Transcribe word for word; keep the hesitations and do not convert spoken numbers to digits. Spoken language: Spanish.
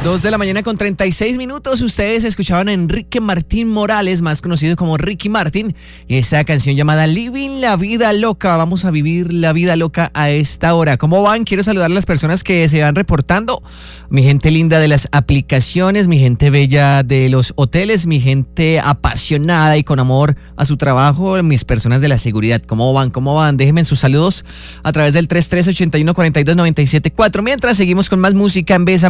Dos de la mañana con treinta y seis minutos. Ustedes escuchaban a Enrique Martín Morales, más conocido como Ricky Martin, y esa canción llamada Living la Vida Loca. Vamos a vivir la vida loca a esta hora. ¿Cómo van? Quiero saludar a las personas que se van reportando. Mi gente linda de las aplicaciones, mi gente bella de los hoteles, mi gente apasionada y con amor a su trabajo, mis personas de la seguridad. ¿Cómo van? ¿Cómo van? Déjenme sus saludos a través del tres tres ocho uno cuatro dos nueve siete cuatro. Mientras seguimos con más música en Besa